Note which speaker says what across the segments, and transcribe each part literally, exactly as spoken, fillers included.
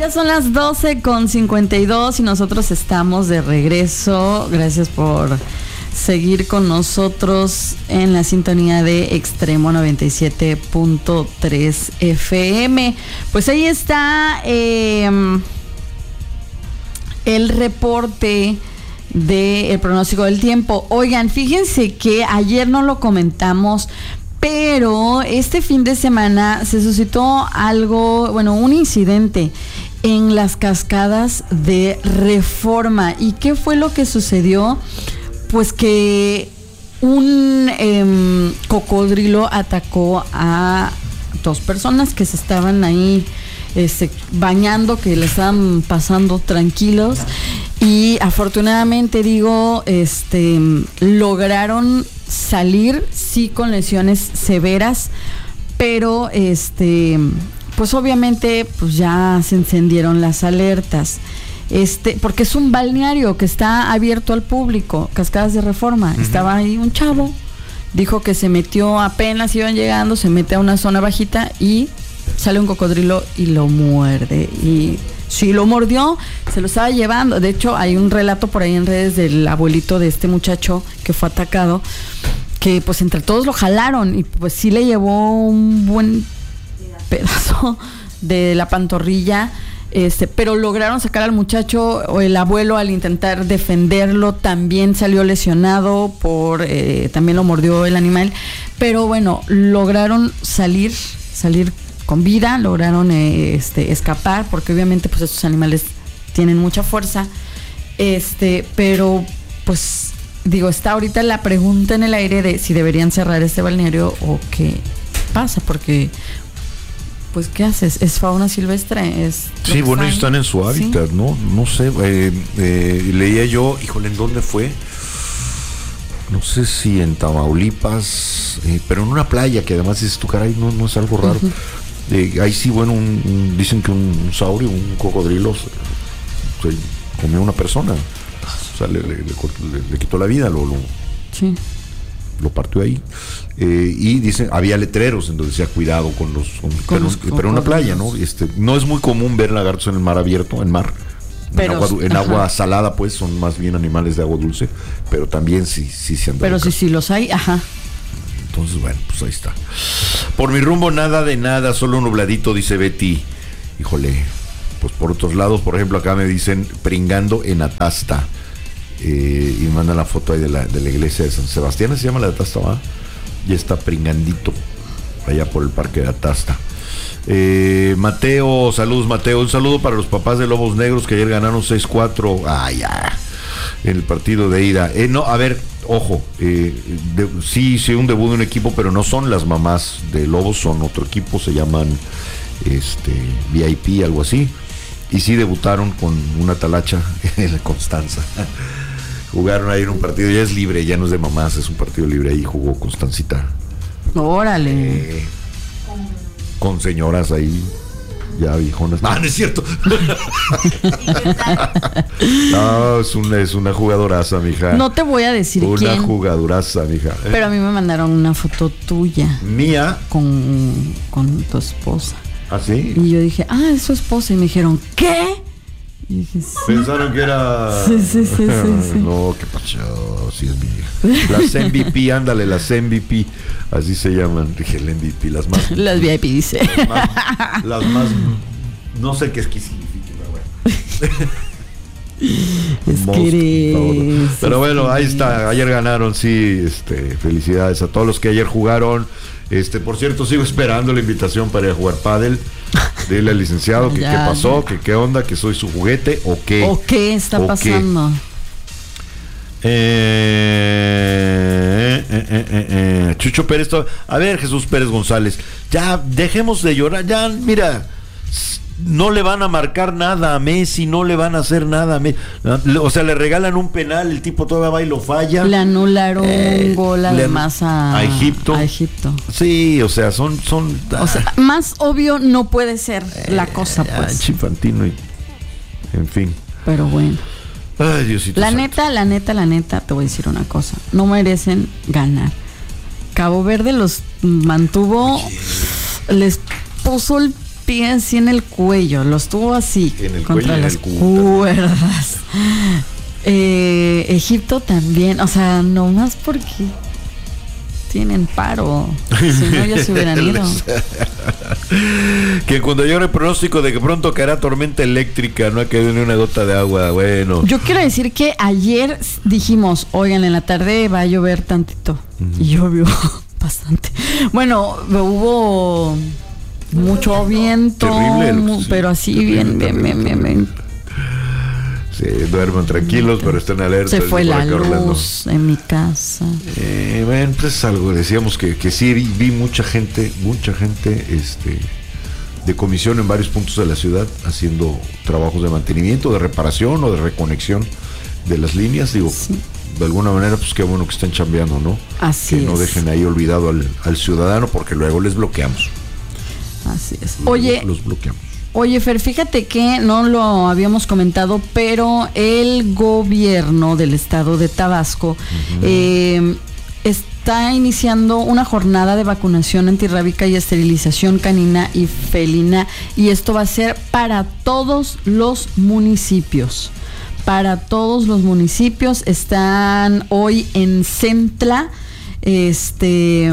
Speaker 1: Ya son las doce con cincuenta y dos y nosotros estamos de regreso. Gracias por seguir con nosotros en la sintonía de Extremo noventa y siete punto tres F M. Pues ahí está eh, el reporte del pronóstico del tiempo. Oigan, fíjense que ayer no lo comentamos, pero este fin de semana se suscitó algo, bueno, un incidente en las cascadas de Reforma. ¿Y qué fue lo que sucedió? Pues que un eh, cocodrilo atacó a dos personas que se estaban ahí este, bañando, que le estaban pasando tranquilos, y afortunadamente, digo, este, lograron salir, sí, con lesiones severas, pero este, pues obviamente pues ya se encendieron las alertas. Este, porque es un balneario que está abierto al público, Cascadas de Reforma. Uh-huh. Estaba ahí un chavo, dijo que se metió, apenas iban llegando, se mete a una zona bajita y sale un cocodrilo y lo muerde. Y sí, lo mordió, se lo estaba llevando. De hecho, hay un relato por ahí en redes del abuelito de este muchacho que fue atacado, que pues entre todos lo jalaron y pues sí le llevó un buen pedazo de la pantorrilla. Este, pero lograron sacar al muchacho, o el abuelo, al intentar defenderlo, también salió lesionado por, eh, también lo mordió el animal, pero bueno, lograron salir, salir con vida, lograron eh, este, escapar, porque obviamente pues estos animales tienen mucha fuerza, este, pero pues digo, está ahorita la pregunta en el aire de si deberían cerrar este balneario o qué pasa, porque pues ¿qué haces? Es fauna silvestre, es...
Speaker 2: Sí, bueno, ellos están en su hábitat, ¿sí? ¿no? No sé, eh, eh, leía yo, híjole, ¿en dónde fue? No sé si en Tamaulipas, eh, pero en una playa, que además dices tú, caray, no, no es algo raro. Uh-huh. Eh, ahí sí, bueno, un, un, dicen que un, un saurio, un cocodrilo, se, se comió a una persona. O sea, le, le, le, le, le quitó la vida, lo, lo,
Speaker 1: sí.
Speaker 2: lo partió ahí. Eh, y dicen, había letreros en donde decía cuidado con los, con, con pero, los pero en una playa, ¿no? Este, no es muy común ver lagartos en el mar abierto, en mar, pero, en, agua, en agua salada, pues son más bien animales de agua dulce, pero también sí, sí se han dado.
Speaker 1: Pero sí, sí los hay, ajá.
Speaker 2: Entonces, bueno, pues ahí está. Por mi rumbo nada de nada, solo un nubladito, dice Betty. Híjole, pues por otros lados, por ejemplo, acá me dicen pringando en Atasta. Eh, y me mandan la foto ahí de la, de la iglesia de San Sebastián, se llama la Atasta, ¿va? Ya está pringandito allá por el parque de Atasta. eh, Mateo, saludos Mateo, un saludo para los papás de Lobos Negros que ayer ganaron seis cuatro. Ah, ya, en el partido de ida. eh, No, a ver, ojo, eh, de, sí, sí, un debut de un equipo, pero no son las mamás de Lobos, son otro equipo, se llaman este V I P, algo así. Y sí debutaron con una talacha en la Constanza. Jugaron ahí en un partido, ya es libre, ya no es de mamás, es un partido libre, ahí jugó Constancita.
Speaker 1: Órale.
Speaker 2: Eh, con señoras ahí, ya viejonas. No, no es cierto. No, es una, es una jugadoraza, mija.
Speaker 1: No te voy a decir
Speaker 2: una
Speaker 1: quién.
Speaker 2: Una jugadoraza, mija.
Speaker 1: Pero a mí me mandaron una foto tuya.
Speaker 2: ¿Mía?
Speaker 1: Con, con tu esposa.
Speaker 2: ¿Ah, sí?
Speaker 1: Y yo dije, ah, es su esposa. Y me dijeron, ¿qué? Y dije, sí.
Speaker 2: Pensaron que era...
Speaker 1: Sí, sí, sí, sí, sí.
Speaker 2: No, qué pacho, sí es mi hija. Las M V P, ándale, las M V P, así se llaman. Dije, el M V P, las más...
Speaker 1: Las V I P, dice.
Speaker 2: Las más, las más no sé qué es que significa, bueno.
Speaker 1: Es que eres,
Speaker 2: pero bueno,
Speaker 1: sí.
Speaker 2: Ahí está, ayer ganaron, sí, este, felicidades a todos los que ayer jugaron. Este, por cierto, sigo esperando la invitación para ir a jugar pádel. Dile al licenciado que ya, qué pasó, que qué onda, que soy su juguete o qué.
Speaker 1: ¿O qué está
Speaker 2: o
Speaker 1: pasando?
Speaker 2: Qué. Eh, eh, eh, eh, eh. Chucho Pérez, a ver, Jesús Pérez González, ya dejemos de llorar, ya, mira, no le van a marcar nada a Messi, no le van a hacer nada a Messi. O sea, le regalan un penal, el tipo todavía va y lo falla.
Speaker 1: Le anularon eh, un gol además a,
Speaker 2: a Egipto.
Speaker 1: A Egipto.
Speaker 2: Sí, o sea, son... son
Speaker 1: o sea, más obvio no puede ser eh, la cosa, pues.
Speaker 2: Chifantino y... En fin.
Speaker 1: Pero bueno.
Speaker 2: Ay, Diosito
Speaker 1: La
Speaker 2: santo.
Speaker 1: neta, la neta, la neta, te voy a decir una cosa. No merecen ganar. Cabo Verde los mantuvo, Oye. les puso el pie así en el cuello, los tuvo así
Speaker 2: en el
Speaker 1: contra
Speaker 2: cuello,
Speaker 1: las
Speaker 2: en el culo
Speaker 1: cuerdas. Eh, Egipto también, o sea, no más porque tienen paro, si no ya se hubieran ido.
Speaker 2: Que cuando llega el pronóstico de que pronto caerá tormenta eléctrica, no ha caído ni una gota de agua, bueno.
Speaker 1: Yo quiero decir que ayer dijimos, oigan, en la tarde va a llover tantito, uh-huh. Y llovió bastante. Bueno, hubo mucho viento, terrible, mu- sí, pero así terrible, bien, bien, bien, bien, bien.
Speaker 2: Sí, duermen tranquilos, pero están alertas.
Speaker 1: Se fue la luz
Speaker 2: Orlando.
Speaker 1: En mi casa.
Speaker 2: Eh, bueno, pues es algo, decíamos que, que sí, vi mucha gente, mucha gente este, de comisión en varios puntos de la ciudad haciendo trabajos de mantenimiento, de reparación o de reconexión de las líneas. Digo, sí. De alguna manera, pues qué bueno que estén chambeando, ¿no?
Speaker 1: Así
Speaker 2: que
Speaker 1: es.
Speaker 2: no dejen ahí olvidado al, al ciudadano, porque luego les bloqueamos.
Speaker 1: Así es. Oye,
Speaker 2: los bloqueamos.
Speaker 1: Oye, Fer, fíjate que no lo habíamos comentado, pero el gobierno del estado de Tabasco uh-huh. eh, está iniciando una jornada de vacunación antirrábica y esterilización canina y felina, y esto va a ser para todos los municipios. Para todos los municipios. Están hoy en Centla, este...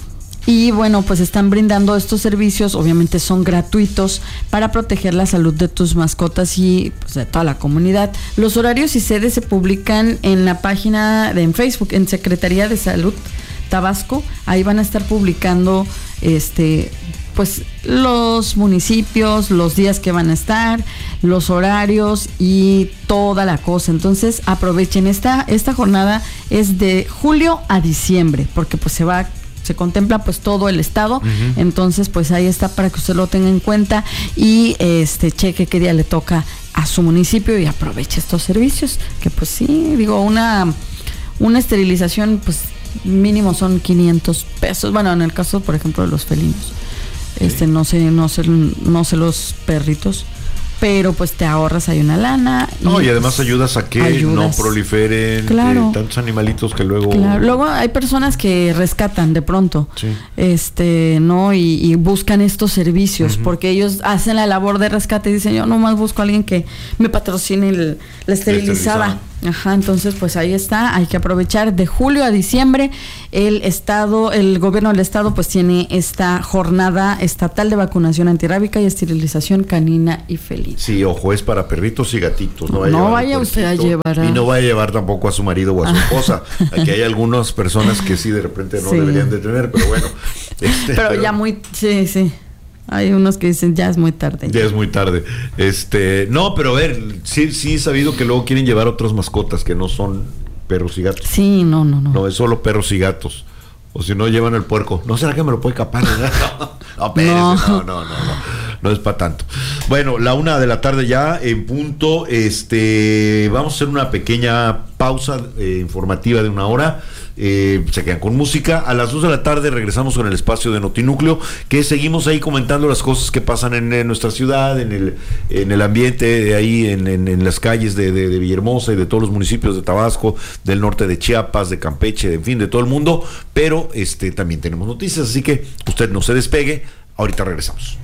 Speaker 1: Y bueno, pues están brindando estos servicios, obviamente son gratuitos para proteger la salud de tus mascotas y pues, de toda la comunidad. Los horarios y sedes se publican en la página de en Facebook, en Secretaría de Salud Tabasco. Ahí van a estar publicando este pues los municipios, los días que van a estar, los horarios y toda la cosa. Entonces aprovechen, esta, esta jornada es de julio a diciembre, porque pues se va se contempla pues todo el estado, uh-huh. Entonces pues ahí está para que usted lo tenga en cuenta y este cheque qué día le toca a su municipio y aproveche estos servicios, que pues sí, digo, una una esterilización pues mínimo son quinientos pesos, bueno, en el caso por ejemplo de los felinos, sí. este no sé, no sé, no sé los perritos, pero pues te ahorras ahí una lana. Y
Speaker 2: no, y además ayudas a que ayudas. no proliferen
Speaker 1: claro.
Speaker 2: eh, tantos animalitos que luego...
Speaker 1: Claro. Luego hay personas que rescatan de pronto,
Speaker 2: sí.
Speaker 1: este, ¿no? Y, y buscan estos servicios, uh-huh. porque ellos hacen la labor de rescate y dicen, yo nomás busco a alguien que me patrocine el, la esterilizada. Ajá, entonces pues ahí está, hay que aprovechar. De julio a diciembre el estado, el gobierno del estado pues tiene esta jornada estatal de vacunación antirrábica y esterilización canina y felina.
Speaker 2: Sí, ojo, es para perritos y gatitos. No, vaya,
Speaker 1: no vaya usted a llevar a...
Speaker 2: Y no vaya a llevar tampoco a su marido o a su esposa. Aquí hay algunas personas que sí de repente no sí. deberían de tener, pero bueno. Este,
Speaker 1: pero, pero ya muy, sí, sí. Hay unos que dicen, ya es muy tarde.
Speaker 2: Ya, ya es muy tarde. Este, no, pero a ver, sí, sí he sabido que luego quieren llevar otras mascotas que no son perros y gatos.
Speaker 1: Sí, no, no, no.
Speaker 2: No, es solo perros y gatos. O si no, llevan el puerco. ¿No será que me lo puede capar? No, espérese, no, no, no, no, no. No es para tanto. Bueno, la una de la tarde ya en punto. Este, vamos a hacer una pequeña pausa eh, informativa de una hora. Eh, se quedan con música. A las dos de la tarde regresamos con el espacio de Notinúcleo, que seguimos ahí comentando las cosas que pasan en, en nuestra ciudad, en el, en el ambiente de ahí, en, en, en las calles de, de, de Villahermosa y de todos los municipios de Tabasco, del norte de Chiapas, de Campeche, de, en fin, de todo el mundo. Pero este también tenemos noticias, así que usted no se despegue. Ahorita regresamos.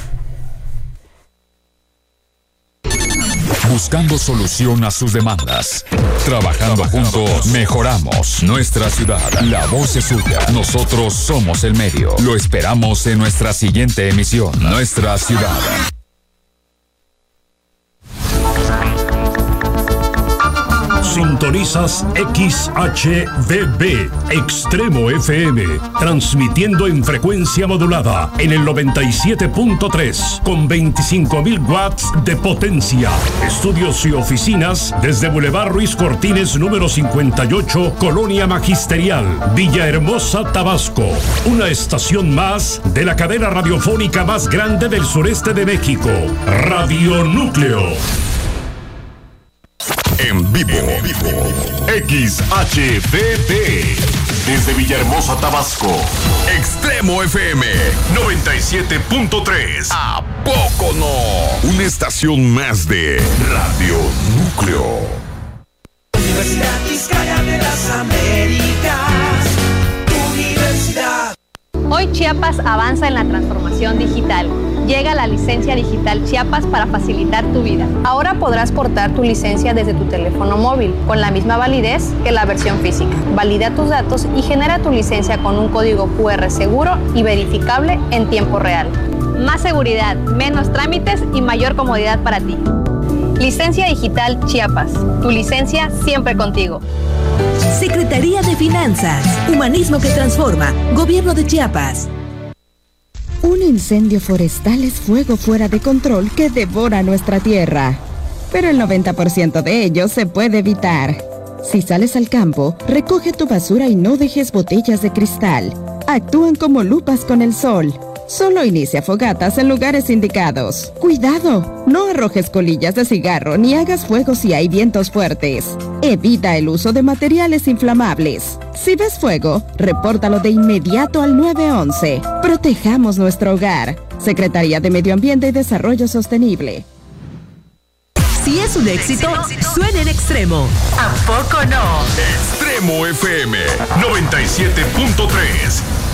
Speaker 3: Buscando solución a sus demandas. Trabajando juntos, mejoramos nuestra ciudad. La voz es suya. Nosotros somos el medio. Lo esperamos en nuestra siguiente emisión. Nuestra ciudad.
Speaker 4: Sintonizas X H D B, Extremo F M, transmitiendo en frecuencia modulada en el noventa y siete punto tres, con veinticinco mil watts de potencia. Estudios y oficinas desde Boulevard Ruiz Cortines, número cincuenta y ocho, Colonia Magisterial, Villahermosa, Tabasco. Una estación más de la cadena radiofónica más grande del sureste de México, Radio Núcleo.
Speaker 3: En vivo, X H D D, desde Villahermosa, Tabasco. Extremo F M noventa y siete punto tres. ¿A poco no? Una estación más de Radio Núcleo.
Speaker 5: Universidad Vizcaya de las Américas, tu universidad.
Speaker 6: Hoy Chiapas avanza en la transformación digital. Llega la licencia digital Chiapas para facilitar tu vida. Ahora podrás portar tu licencia desde tu teléfono móvil, con la misma validez que la versión física. Valida tus datos y genera tu licencia con un código cu erre seguro y verificable en tiempo real. Más seguridad, menos trámites y mayor comodidad para ti. Licencia digital Chiapas. Tu licencia siempre contigo.
Speaker 7: Secretaría de Finanzas. Humanismo que transforma. Gobierno de Chiapas.
Speaker 8: Un incendio forestal es fuego fuera de control que devora nuestra tierra. Pero el noventa por ciento de ello se puede evitar. Si sales al campo, recoge tu basura y no dejes botellas de cristal. Actúan como lupas con el sol. Solo inicia fogatas en lugares indicados. ¡Cuidado! No arrojes colillas de cigarro ni hagas fuego si hay vientos fuertes. Evita el uso de materiales inflamables. Si ves fuego, repórtalo de inmediato al nueve once. Protejamos nuestro hogar. Secretaría de Medio Ambiente y Desarrollo Sostenible.
Speaker 7: Si es un éxito, suena en Extremo. ¿A poco no?
Speaker 3: Extremo F M noventa y siete punto tres.